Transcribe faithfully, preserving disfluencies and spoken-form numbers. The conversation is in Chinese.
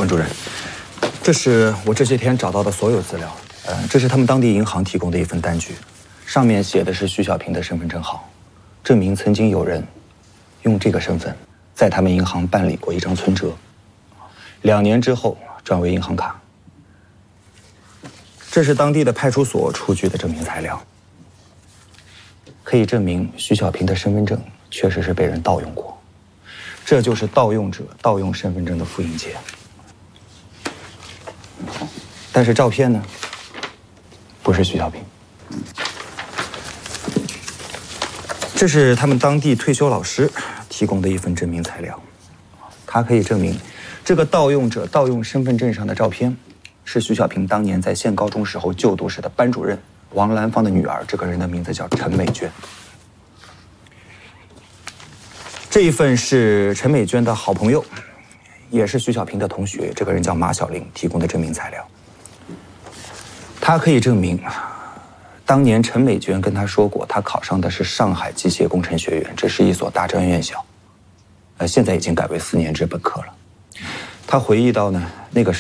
温主任，这是我这些天找到的所有资料。呃，这是他们当地银行提供的一份单据，上面写的是徐小平的身份证号，证明曾经有人用这个身份在他们银行办理过一张存折，两年之后转为银行卡。这是当地的派出所出具的证明材料，可以证明徐小平的身份证确实是被人盗用过，这就是盗用者盗用身份证的复印件。但是照片呢，不是徐小平。这是他们当地退休老师提供的一份证明材料，它可以证明这个盗用者盗用身份证上的照片是徐小平当年在县高中时候就读时的班主任王兰芳的女儿，这个人的名字叫陈美娟。这一份是陈美娟的好朋友，也是徐小平的同学，这个人叫马小玲提供的证明材料。他可以证明，当年陈美娟跟他说过，他考上的是上海机械工程学院，这是一所大专院校，呃，现在已经改为四年制本科了。他回忆到呢，那个时候。